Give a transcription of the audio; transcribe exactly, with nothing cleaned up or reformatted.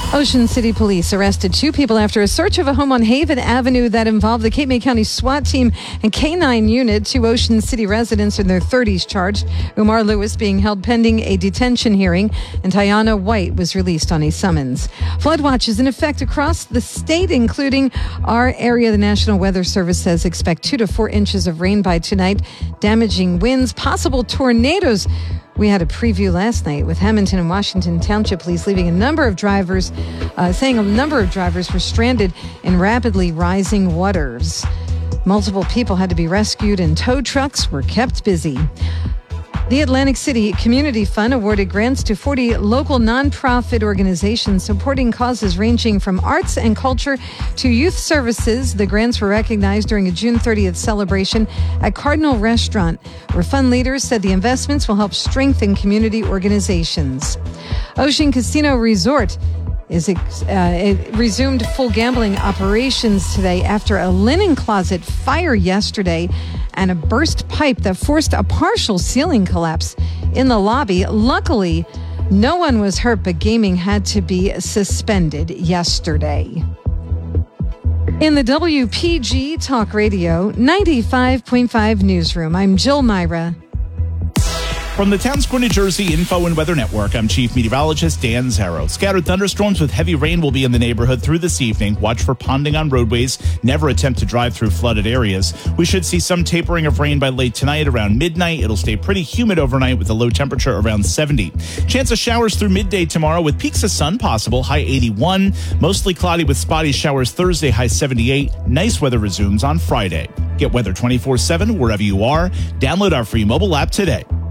Ocean City Police arrested two people after a search of a home on Haven Avenue that involved the Cape May County SWAT team and K nine unit. Two Ocean City residents in their thirties charged. Umar Lewis being held pending a detention hearing, and Tayana White was released on a summons. Flood watch is in effect across the state, including our area. The National Weather Service says expect two to four inches of rain by tonight, damaging winds, possible tornadoes. We had a preview last night with Hamilton and Washington Township Police leaving a number of drivers, uh, saying a number of drivers were stranded in rapidly rising waters. Multiple people had to be rescued and tow trucks were kept busy. The Atlantic City Community Fund awarded grants to forty local nonprofit organizations supporting causes ranging from arts and culture to youth services. The grants were recognized during a June thirtieth celebration at Cardinal Restaurant, where fund leaders said the investments will help strengthen community organizations. Ocean Casino Resort is uh, it resumed full gambling operations today after a linen closet fire yesterday and a burst pipe that forced a partial ceiling collapse in the lobby. Luckily, no one was hurt, but gaming had to be suspended yesterday. In the W P G Talk Radio ninety-five point five newsroom, I'm Jill Myra. From the Town Square, New Jersey Info and Weather Network, I'm Chief Meteorologist Dan Zarrow. Scattered thunderstorms with heavy rain will be in the neighborhood through this evening. Watch for ponding on roadways. Never attempt to drive through flooded areas. We should see some tapering of rain by late tonight around midnight. It'll stay pretty humid overnight with a low temperature around seventy. Chance of showers through midday tomorrow with peaks of sun possible, high eighty-one. Mostly cloudy with spotty showers Thursday, high seventy-eight. Nice weather resumes on Friday. Get weather twenty-four seven wherever you are. Download our free mobile app today.